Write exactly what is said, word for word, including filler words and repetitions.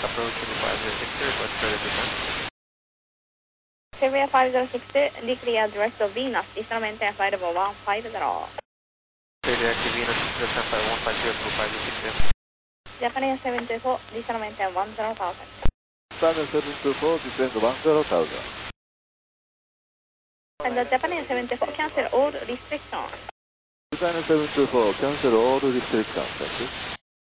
approaching five zero six, what's further descent? Syria five zero six, declare direct of Venus, descent maintain flight level one five zero. Direct to Venus, descent flight one five zero through five zero six, Japanese seven two four, descent maintain one zero thousand. Japanese seven two four, descend one zero thousand. And the Japanese seven two four, cancel all restrictions. Japanese seven two four, cancel all restrictions, thank you.